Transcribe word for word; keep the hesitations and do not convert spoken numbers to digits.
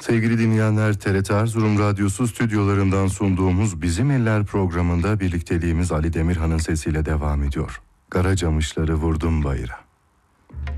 Sevgili dinleyenler, T R T Erzurum Radyosu stüdyolarından sunduğumuz Bizim Eller programında birlikteliğimiz Ali Demirhan'ın sesiyle devam ediyor. Karacamışları vurdum bayıra.